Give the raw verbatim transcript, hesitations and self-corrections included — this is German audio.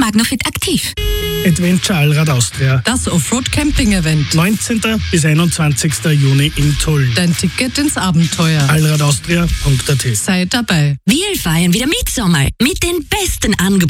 Magnofit aktiv. Adventure Allrad Austria. Das Offroad-Camping-Event. neunzehnten bis einundzwanzigsten Juni in Tulln. Dein Ticket ins Abenteuer. allradaustria punkt at. Sei dabei. Wir feiern wieder Mitsommer mit den besten Angeboten.